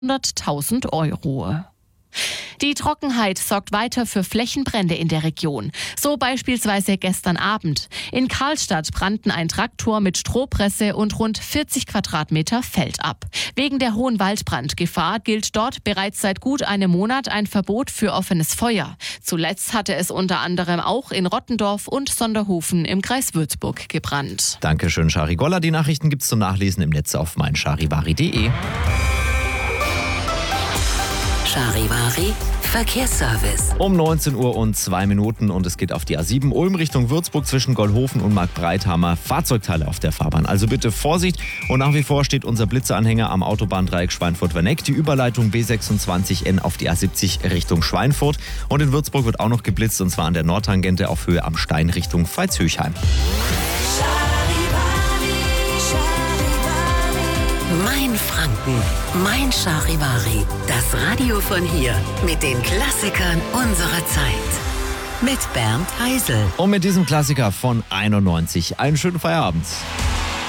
100.000 €. Die Trockenheit sorgt weiter für Flächenbrände in der Region. So beispielsweise gestern Abend. In Karlstadt brannten ein Traktor mit Strohpresse und rund 40 Quadratmeter Feld ab. Wegen der hohen Waldbrandgefahr gilt dort bereits seit gut einem Monat ein Verbot für offenes Feuer. Zuletzt hatte es unter anderem auch in Rottendorf und Sonderhofen im Kreis Würzburg gebrannt. Dankeschön, Shari Goller. Die Nachrichten gibt's zum Nachlesen im Netz auf meincharivari.de. Charivari Verkehrsservice. Um 19:02 Uhr und es geht auf die A7 Ulm Richtung Würzburg zwischen Goldhofen und Marktbreithammer. Fahrzeugteile auf der Fahrbahn. Also bitte Vorsicht. Und nach wie vor steht unser Blitzeanhänger am Autobahndreieck Schweinfurt-Werneck. Die Überleitung B26N auf die A70 Richtung Schweinfurt. Und in Würzburg wird auch noch geblitzt, und zwar an der Nordtangente auf Höhe am Stein Richtung Veitshöchheim. Mein Franken, mein Charivari. Das Radio von hier mit den Klassikern unserer Zeit. Mit Bernd Heisel. Und mit diesem Klassiker von 91 einen schönen Feierabend.